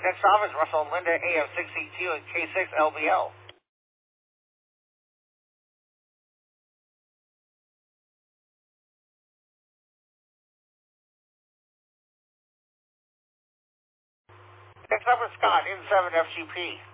Next stop is Russell and Linda, AM6EQ and K6LBL. Next up is Scott, N7FGP.